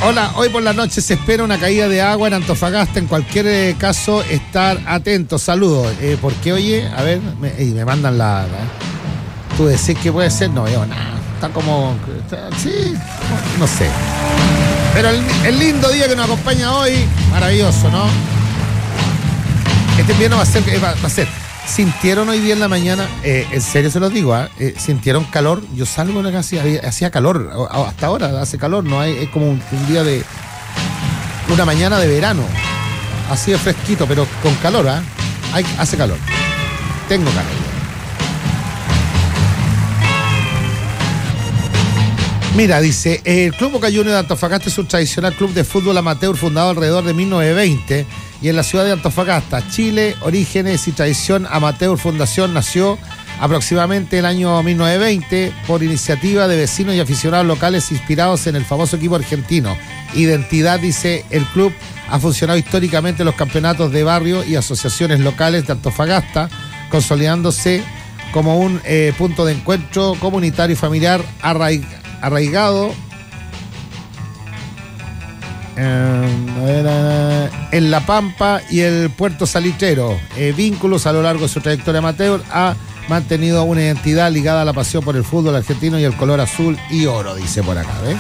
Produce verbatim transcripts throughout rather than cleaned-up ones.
Hola, hoy por la noche se espera una caída de agua en Antofagasta. En cualquier eh, caso, estar atentos. Saludos. Eh, porque, oye, a ver, me, eh, me mandan la, la... ¿Tú decís que puede ser? No veo nada. Está como... Está, sí, no, no sé. Pero el, el lindo día que nos acompaña hoy, maravilloso, ¿no? Este invierno va a ser... Va, va a ser. ¿Sintieron hoy día en la mañana? Eh, en serio se los digo, ¿eh? Eh, ¿Sintieron calor? Yo salgo de la casa y hacía calor. Hasta ahora hace calor, no hay, es como un, un día de... Una mañana de verano. Así de fresquito, pero con calor, ¿ah? ¿eh? Hace calor. Tengo calor. Mira, dice, el Club Boca Juniors de Antofagasta es un tradicional club de fútbol amateur fundado alrededor de mil novecientos veinte y en la ciudad de Antofagasta, Chile. Orígenes y tradición amateur. Fundación nació aproximadamente en el año mil novecientos veinte por iniciativa de vecinos y aficionados locales inspirados en el famoso equipo argentino. Identidad, dice, el club ha funcionado históricamente en los campeonatos de barrio y asociaciones locales de Antofagasta, consolidándose como un eh, punto de encuentro comunitario y familiar arraigado arraigado eh, en La Pampa y el Puerto Salitrero. Eh, vínculos a lo largo de su trayectoria amateur, ha mantenido una identidad ligada a la pasión por el fútbol argentino y el color azul y oro, dice por acá, ¿ves?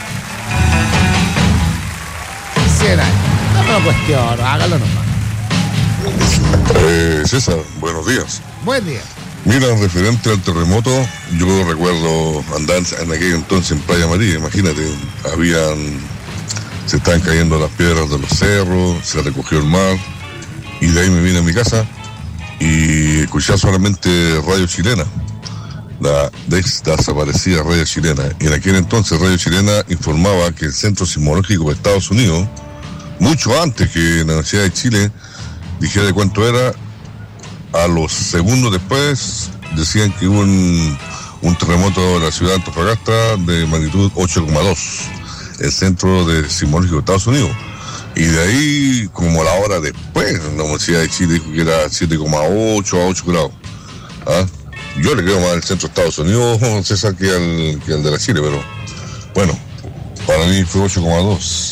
cien años, no me cuestión, hágalo nomás. Eh, César, buenos días. Buen día. Mira, referente al terremoto, yo recuerdo andar en aquel entonces en Playa María, imagínate, habían, se estaban cayendo las piedras de los cerros, se recogió el mar, y de ahí me vine a mi casa y escuché solamente Radio Chilena, la desaparecida Radio Chilena, y en aquel entonces Radio Chilena informaba que el Centro Sismológico de Estados Unidos, mucho antes que la Universidad de Chile dijera de cuánto era, a los segundos después decían que hubo un, un terremoto en la ciudad de Antofagasta de magnitud ocho coma dos, el Centro de Sismológico de Estados Unidos. Y de ahí, como la hora después, la Universidad de Chile dijo que era siete coma ocho a ocho grados. ¿Ah? Yo le creo más al centro de Estados Unidos, César, que al, que al de la Chile, pero bueno, para mí fue ocho coma dos.